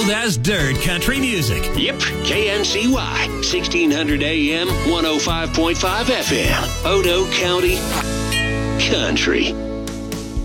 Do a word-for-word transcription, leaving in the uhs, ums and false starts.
smooth as dirt country music. Yep, K N C Y, sixteen hundred A M, one oh five point five F M, Odo County Country.